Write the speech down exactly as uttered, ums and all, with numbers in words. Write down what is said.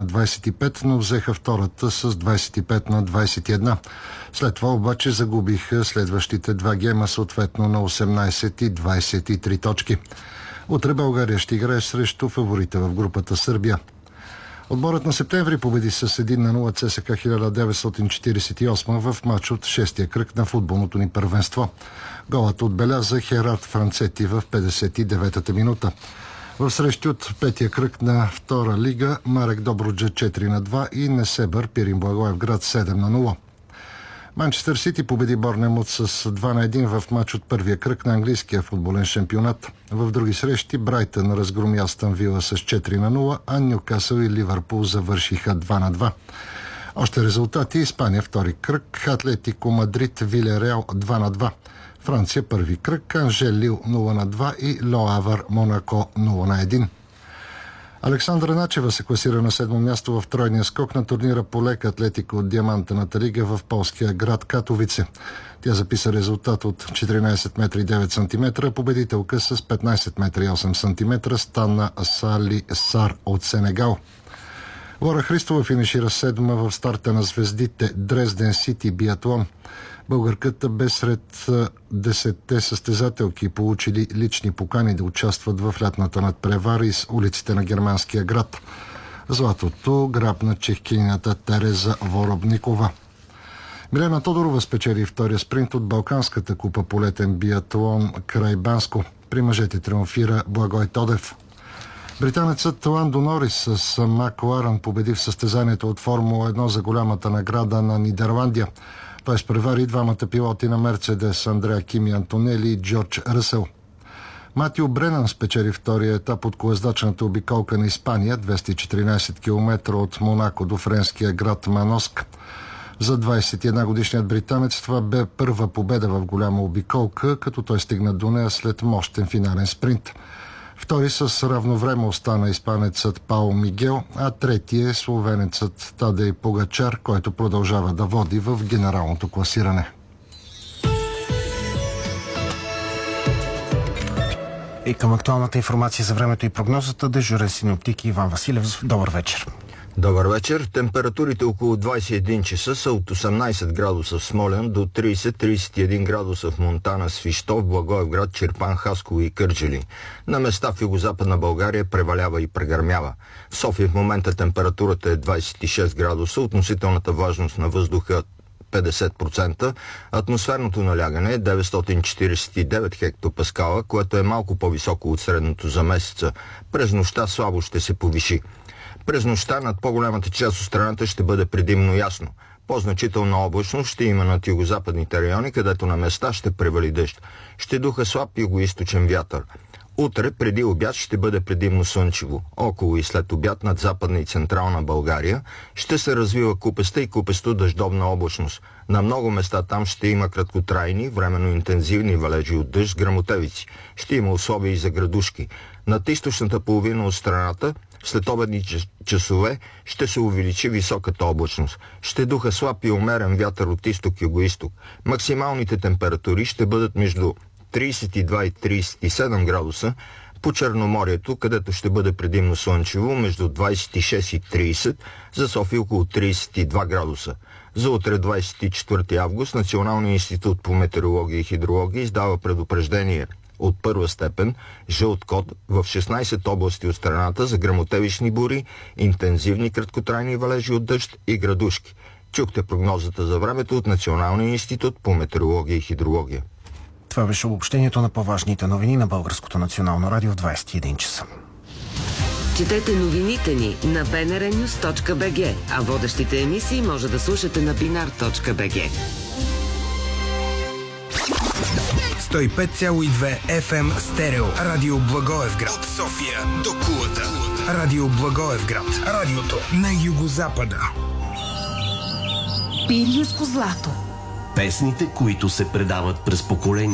двадесет и пет, но взеха втората с двадесет и пет на двадесет и едно. След това обаче загубиха следващите два гейма, съответно на осемнадесет и двадесет и три точки. Утре България ще играе срещу фаворита в групата Сърбия. Отборът на Септември победи с един на нула ЦСКА хиляда деветстотин четиридесет и осма в матч от шестия кръг на футболното ни първенство. Голът отбеляза Херард Францети в петдесет и деветата минута. В срещи от петия кръг на втора лига Марек Добруджа четири на два и Несебър Пирин Благоевград седем на нула. Манчестър Сити победи Борнемут с два на един в матч от първия кръг на английския футболен шампионат. В други срещи Брайтън разгроми Астън Вила с четири на нула, а Нюкасъл и Ливърпул завършиха два на два. Още резултати: Испания втори кръг, Атлетико Мадрид Вилереал два на два. Франция първи кръг, Анже Лил нула на два и Лоавър Монако нула на един. Александра Начева се класира на седмо място в тройния скок на турнира по лека атлетика от Диамантената лига в полския град Катовице. Тя записа резултат от четиринадесет метра и девет сантиметра. Победителка с петнадесет метра и осем сантиметра стана Сали Сар от Сенегал. Лора Христова финишира седма в старта на звездите Дрезден Сити биатлон. Българката бе сред десетте състезателки, получили лични покани да участват в лятната надпревара из улиците на германския град. Златото грабна чехкинята Тереза Воробникова. Милена Тодорова спечели втория спринт от Балканската купа по летен биатлон край Банско. При мъжете триумфира Благой Тодев. Британецът Ландо Норис с Макларен победи в състезанието от Формула едно за голямата награда на Нидерландия. Той изпревари двамата пилоти на Мерцедес Андреа Кими Антонели и Джордж Ръсел. Матио Бренан спечели втория етап от колездачната обиколка на Испания, двеста и четиринадесет километра от Монако до френския град Маноск. За двадесет и една годишният британец това бе първа победа в голяма обиколка, като той стигна до нея след мощен финален спринт. Втори с равно време остана испанецът Пао Мигел, а трети е словенецът Тадей Погачар, който продължава да води в генералното класиране. И към актуалната информация за времето и прогнозата дежурен синоптик Иван Василев. Добър вечер. Добър вечер. Температурите около двадесет и един часа са от осемнадесет градуса в Смолян до тридесет до тридесет и един градуса в Монтана, Свищов, Благоевград, Чирпан, Хасково и Кърджали. На места в югозападна България превалява и прегърмява. В София в момента температурата е двадесет и шест градуса, относителната влажност на въздуха петдесет процента, атмосферното налягане е деветстотин четиридесет и девет хектопаскала, което е малко по-високо от средното за месеца. През нощта слабо ще се повиши. През нощта над по-голямата част от страната ще бъде предимно ясно. По-значителна облачност ще има над югозападните райони, където на места ще превали дъжд. Ще духа слаб югоизточен вятър. Утре преди обяд ще бъде предимно слънчево. Около и след обяд над западна и централна България ще се развива купеста и купесто дъждовна облачност. На много места там ще има краткотрайни, временно интензивни валежи от дъжд с гръмотевици. Ще има условия и за градушки. Над източната половина от страната след обедни часове ще се увеличи високата облачност. Ще духа слаб и умерен вятър от изток-югоизток. Максималните температури ще бъдат между тридесет и два и тридесет и седем градуса, по Черноморието, където ще бъде предимно слънчево, между двадесет и шест и тридесет, за София около тридесет и два градуса. За утре, двадесет и четвърти август, Националният институт по метеорология и хидрология издава предупреждение от първа степен, жълт код в шестнадесет области от страната за гръмотевични бури, интензивни краткотрайни валежи от дъжд и градушки. Чухте прогнозата за времето от Националния институт по метеорология и хидрология. Това беше обобщението на по-важните новини на Българското национално радио в двадесет и един часа. Четете новините ни на би ен ар нюз точка би джи, а водещите емисии може да слушате на бинар точка би джи. сто и пет цяло и две еф ем стерео. Радио Благоевград. От София до Кулата. Радио Благоевград. Радиото на югозапада. Пиринско злато. Песните, които се предават през поколения.